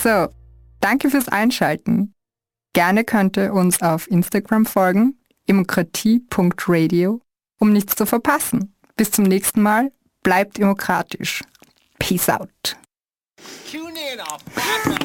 So, danke fürs Einschalten. Gerne könnt ihr uns auf Instagram folgen, demokratie.radio, um nichts zu verpassen. Bis zum nächsten Mal, bleibt demokratisch. Peace out. Tune in on